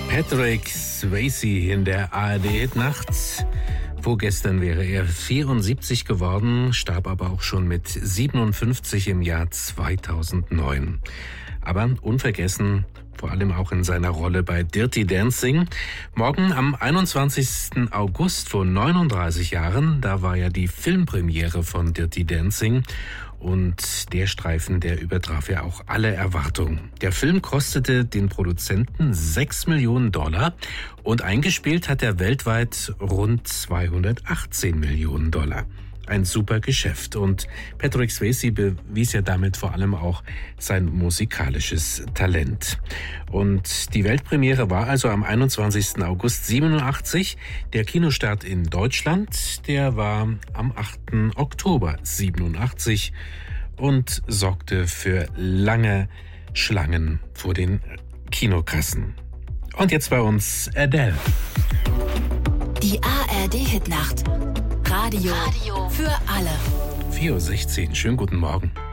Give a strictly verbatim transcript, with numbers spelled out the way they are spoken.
Patrick Swayze in der A R D-Hitnacht. Vorgestern wäre er vierundsiebzig geworden, starb aber auch schon mit siebenundfünfzig im Jahr zweitausendneun. Aber unvergessen, vor allem auch in seiner Rolle bei Dirty Dancing. Morgen am einundzwanzigsten August vor neununddreißig Jahren, da war ja die Filmpremiere von Dirty Dancing. Und der Streifen, der übertraf ja auch alle Erwartungen. Der Film kostete den Produzenten sechs Millionen Dollar und eingespielt hat er weltweit rund zweihundertachtzehn Millionen Dollar. Ein super Geschäft. Und Patrick Swayze bewies ja damit vor allem auch sein musikalisches Talent. Und die Weltpremiere war also am einundzwanzigsten August siebenundachtzig. Der Kinostart in Deutschland, der war am achten Oktober siebenundachtzig und sorgte für lange Schlangen vor den Kinokassen. Und jetzt bei uns Adele. Die A R D-Hitnacht. Radio, Radio für alle. vier Uhr sechzehn, schönen guten Morgen.